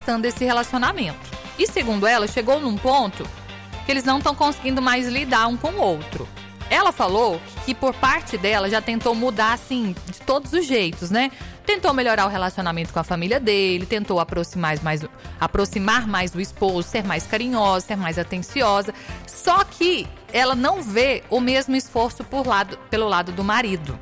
desgastando esse relacionamento. E segundo ela, chegou num ponto que eles não estão conseguindo mais lidar um com o outro. Ela falou que por parte dela já tentou mudar assim de todos os jeitos, né? Tentou melhorar o relacionamento com a família dele, tentou aproximar mais o esposo, ser mais carinhosa, ser mais atenciosa. Só que ela não vê o mesmo esforço pelo lado do marido.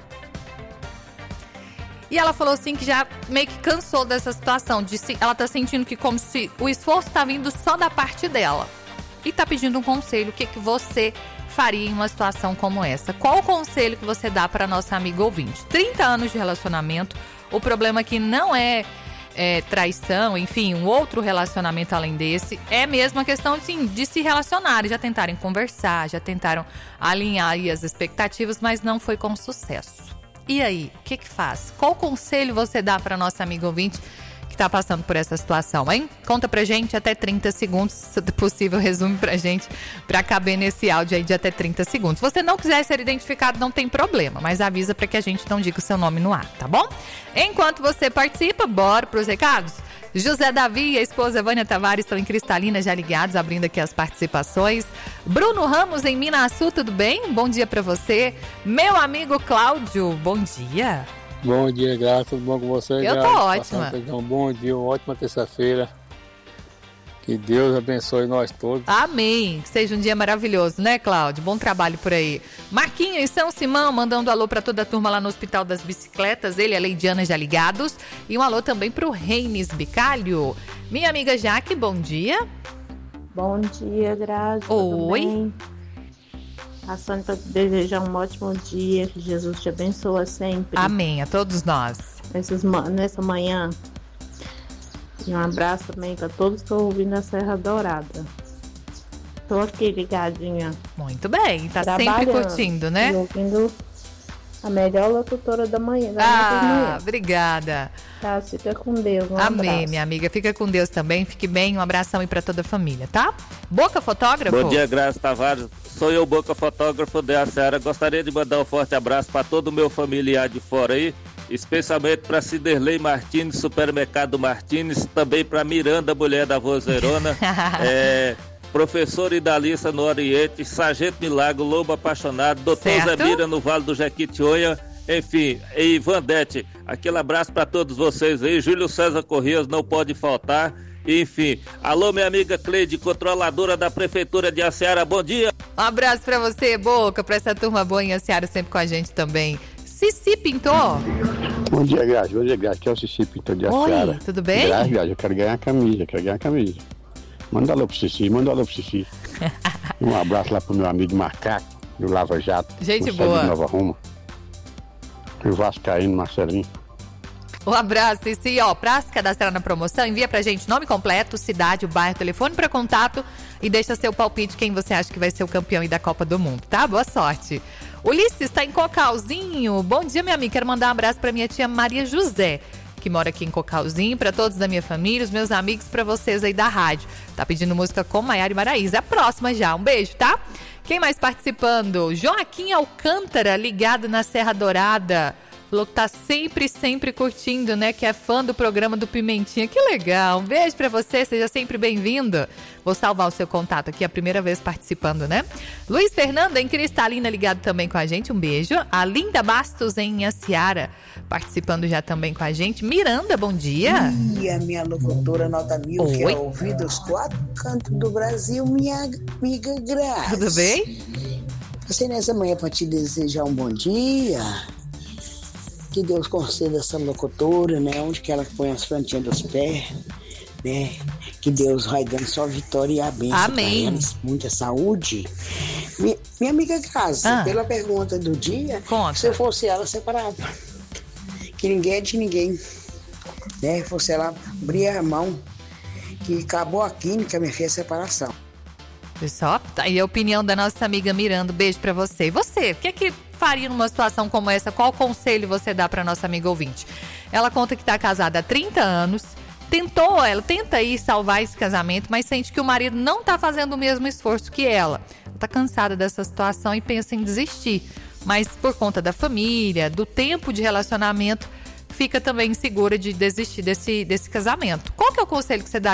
E ela falou assim que já meio que cansou dessa situação. Ela tá sentindo que como se o esforço tá vindo só da parte dela. E tá pedindo um conselho, o que você faria em uma situação como essa? Qual o conselho que você dá para nossa amiga ouvinte? 30 anos de relacionamento, o problema aqui não é traição, enfim, um outro relacionamento além desse, é mesmo a questão assim, de se relacionarem, já tentarem conversar, já tentaram alinhar aí as expectativas, mas não foi com sucesso. E aí, o que faz? Qual conselho você dá para nossa amiga ouvinte que tá passando por essa situação, hein? Conta pra gente até 30 segundos, se possível, resume pra gente, pra caber nesse áudio aí de até 30 segundos. Se você não quiser ser identificado, não tem problema, mas avisa pra que a gente não diga o seu nome no ar, tá bom? Enquanto você participa, bora pros recados? José Davi e a esposa Vânia Tavares estão em Cristalina já ligados, abrindo aqui as participações. Bruno Ramos em Minaçu, tudo bem? Bom dia pra você. Meu amigo Cláudio, bom dia. Bom dia, Graça, tudo bom com você? Eu tô ótima. Um bom dia, uma ótima terça-feira. Que Deus abençoe nós todos. Amém. Que seja um dia maravilhoso, né, Cláudio? Bom trabalho por aí. Marquinho em São Simão, mandando alô pra toda a turma lá no Hospital das Bicicletas. Ele e a Leidiana já ligados. E um alô também pro Reines Bicalho. Minha amiga Jaque, bom dia. Bom dia, Graça. Oi. Tudo bem? Passando para te desejar um ótimo dia, que Jesus te abençoe sempre. Amém, a todos nós. Nessa manhã. E um abraço também para todos que estão ouvindo a Serra Dourada. Estou aqui ligadinha. Muito bem, tá sempre curtindo, né? Ouvindo a melhor locutora da manhã. Obrigada. Tá, fica com Deus. Amém, abraço. minha amiga. Fica com Deus também. Fique bem. Um abração aí pra toda a família, tá? Boca Fotógrafo. Bom dia, Graça Tavares. Sou eu, Boca Fotógrafo da Seara. Gostaria de mandar um forte abraço para todo o meu familiar de fora aí, especialmente para Ciderley Martins, Supermercado Martins, também para Miranda, mulher da Vozeirona, professor Idalissa no Oriente, Sargento Milagro, Lobo Apaixonado, Doutor Zemira no Vale do Jequitinhonha, enfim, e Vandete. Aquele abraço para todos vocês aí. Júlio César Corrêa não pode faltar. Enfim, alô minha amiga Cleide, controladora da Prefeitura de Aceara, bom dia. Um abraço pra você, Boca, pra essa turma boa em Aceara, sempre com a gente também. Cici Pintor. Bom dia, Graça, que é o Cici Pintor de Aceara. Oi, tudo bem? Graça, eu quero ganhar a camisa, Manda alô pro Cici. Um abraço lá pro meu amigo Macaco, do Lava Jato. Gente boa. De Nova Roma. O Vascaíno, Marcelinho. Um abraço, e se, pra se cadastrar na promoção, envia pra gente nome completo, cidade, o bairro, telefone pra contato e deixa seu palpite quem você acha que vai ser o campeão aí da Copa do Mundo, tá? Boa sorte. Ulisses está em Cocalzinho. Bom dia, minha amiga. Quero mandar um abraço pra minha tia Maria José, que mora aqui em Cocalzinho, pra todos da minha família, os meus amigos, pra vocês aí da rádio. Tá pedindo música com Maiara e Maraísa. A próxima já. Um beijo, tá? Quem mais participando? Joaquim Alcântara, ligado na Serra Dourada. Falou que tá sempre curtindo, né? Que é fã do programa do Pimentinha. Que legal. Um beijo pra você, seja sempre bem-vindo. Vou salvar o seu contato aqui, a primeira vez participando, né? Luiz Fernando em Cristalina, ligado também com a gente. Um beijo. A Linda Bastos em Iaciara, participando já também com a gente. Miranda, bom dia. E a minha locutora nota 1000, Oi. que é ouvida dos 4 cantos do Brasil, minha amiga Graça. Tudo bem? Passei nessa manhã para te desejar um bom dia. Que Deus conceda essa locutora, né? Onde que ela põe as plantinhas dos pés, né? Que Deus vai dando só vitória e a bênção. Amém. Pra elas, muita saúde. Minha amiga Graça, pela pergunta do dia, conta. Se eu fosse ela, separava. Que ninguém é de ninguém, né? Fosse ela abrir a mão, que acabou a química, minha filha, a separação. Pessoal, tá aí a opinião da nossa amiga Miranda. Beijo pra você. E você, o que é que faria numa situação como essa? Qual conselho você dá pra nossa amiga ouvinte? Ela conta que tá casada há 30 anos, ela tenta aí salvar esse casamento, mas sente que o marido não tá fazendo o mesmo esforço que ela. Ela tá cansada dessa situação e pensa em desistir. Mas por conta da família, do tempo de relacionamento, fica também insegura de desistir desse casamento. Qual que é o conselho que você dá